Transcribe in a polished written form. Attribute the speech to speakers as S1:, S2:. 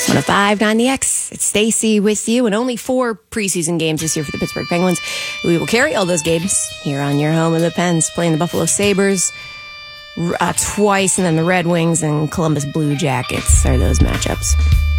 S1: 105.9 The X. It's Stacy with you, and only 4 preseason games this year for the Pittsburgh Penguins. We will carry all those games here on your home of the Pens, playing the Buffalo Sabres twice, and then the Red Wings and Columbus Blue Jackets are those matchups.